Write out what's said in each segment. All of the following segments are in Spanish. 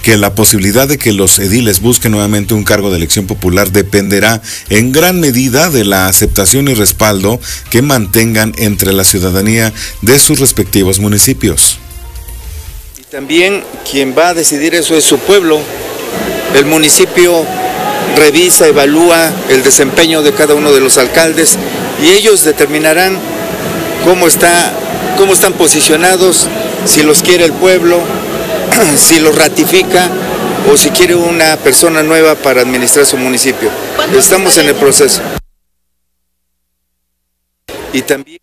que la posibilidad de que los ediles busquen nuevamente un cargo de elección popular dependerá en gran medida de la aceptación y respaldo que mantengan entre la ciudadanía de sus respectivos municipios. Y también quien va a decidir eso es su pueblo. El municipio revisa, evalúa el desempeño de cada uno de los alcaldes y ellos determinarán cómo están posicionados, si los quiere el pueblo, si los ratifica o si quiere una persona nueva para administrar su municipio. Estamos en el proceso. Y también...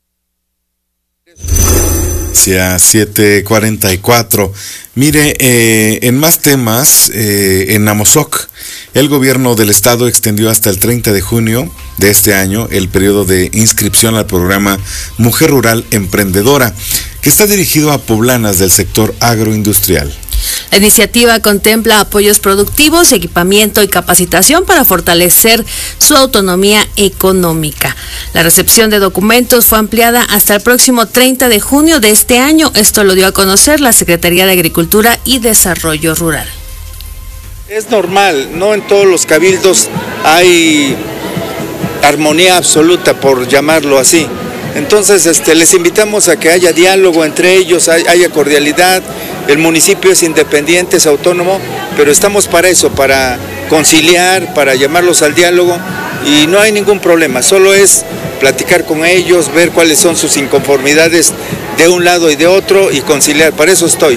Sí, a 7:44. Mire, en más temas, en Amozoc, el gobierno del estado extendió hasta el 30 de junio de este año el periodo de inscripción al programa Mujer Rural Emprendedora, que está dirigido a poblanas del sector agroindustrial. La iniciativa contempla apoyos productivos, equipamiento y capacitación para fortalecer su autonomía económica. La recepción de documentos fue ampliada hasta el próximo 30 de junio de este año. Esto lo dio a conocer la Secretaría de Agricultura y Desarrollo Rural. Es normal, no en todos los cabildos hay armonía absoluta, por llamarlo así. Entonces les invitamos a que haya diálogo entre ellos, haya cordialidad. El municipio es independiente, es autónomo, pero estamos para eso, para conciliar, para llamarlos al diálogo y no hay ningún problema, solo es platicar con ellos, ver cuáles son sus inconformidades de un lado y de otro y conciliar, para eso estoy.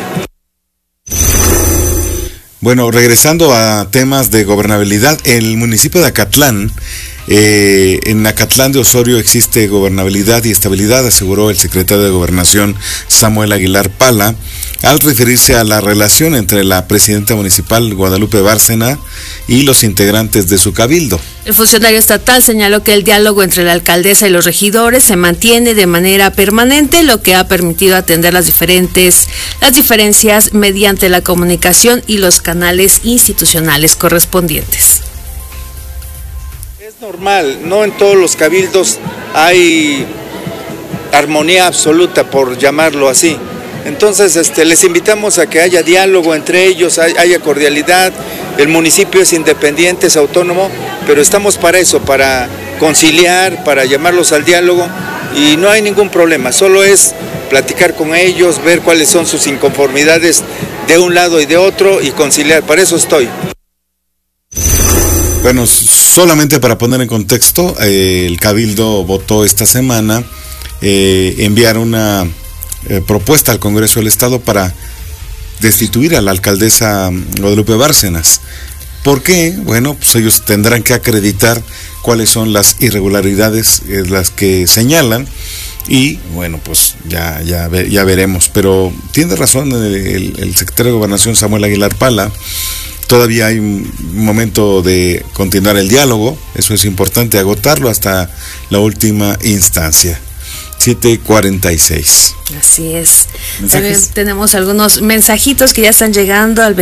Bueno, regresando a temas de gobernabilidad, el municipio de Acatlán, en Acatlán de Osorio existe gobernabilidad y estabilidad, aseguró el secretario de Gobernación Samuel Aguilar Pala, al referirse a la relación entre la presidenta municipal Guadalupe Bárcena y los integrantes de su cabildo. El funcionario estatal señaló que el diálogo entre la alcaldesa y los regidores se mantiene de manera permanente, lo que ha permitido atender las diferencias mediante la comunicación y los canales institucionales correspondientes. Es normal, no en todos los cabildos hay armonía absoluta, por llamarlo así. Entonces les invitamos a que haya diálogo entre ellos, haya cordialidad. El municipio es independiente, es autónomo, pero estamos para eso, para conciliar, para llamarlos al diálogo y no hay ningún problema, solo es platicar con ellos, ver cuáles son sus inconformidades de un lado y de otro y conciliar, para eso estoy. Bueno, solamente para poner en contexto, el Cabildo votó esta semana enviar una propuesta al Congreso del Estado para destituir a la alcaldesa Guadalupe Bárcenas. ¿Por qué? Bueno, pues ellos tendrán que acreditar cuáles son las irregularidades las que señalan y bueno, pues ya veremos. Pero tiene razón el secretario de Gobernación Samuel Aguilar Pala. Todavía hay un momento de continuar el diálogo, eso es importante, agotarlo hasta la última instancia. 7:46. Así es. También tenemos algunos mensajitos que ya están llegando al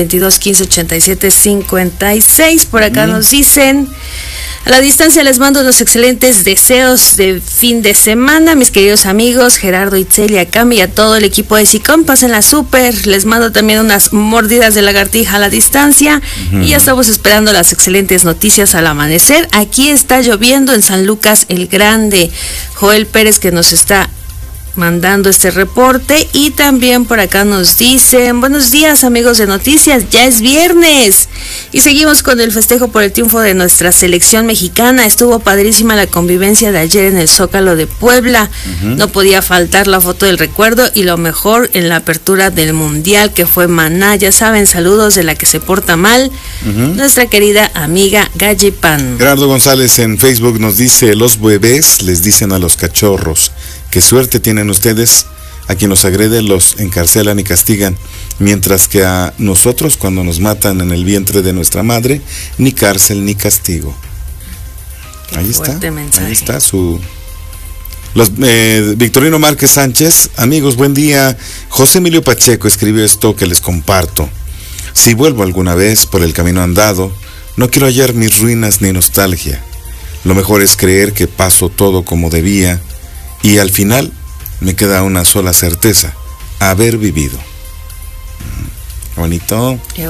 2215-8756. Por acá nos dicen: a la distancia les mando unos excelentes deseos de fin de semana, mis queridos amigos Gerardo, Itzel y Akami y a todo el equipo de SICOM, pásenla súper. Les mando también unas mordidas de lagartija a la distancia y ya estamos esperando las excelentes noticias al amanecer. Aquí está lloviendo en San Lucas el Grande. Joel Pérez que nos está mandando este reporte y también por acá nos dicen: buenos días amigos de Noticias, ya es viernes y seguimos con el festejo por el triunfo de nuestra selección mexicana. Estuvo padrísima la convivencia de ayer en el Zócalo de Puebla, no podía faltar la foto del recuerdo y lo mejor en la apertura del Mundial que fue Maná, ya saben, saludos de la que se porta mal, nuestra querida amiga Gallipan. Gerardo González en Facebook nos dice: los bebés les dicen a los cachorros, qué suerte tienen ustedes, a quien los agrede los encarcelan y castigan, mientras que a nosotros cuando nos matan en el vientre de nuestra madre, ni cárcel ni castigo. Ahí está su... Victorino Márquez Sánchez, amigos, buen día. José Emilio Pacheco escribió esto que les comparto. Si vuelvo alguna vez por el camino andado, no quiero hallar mis ruinas ni nostalgia. Lo mejor es creer que paso todo como debía, y al final me queda una sola certeza: haber vivido. Bonito.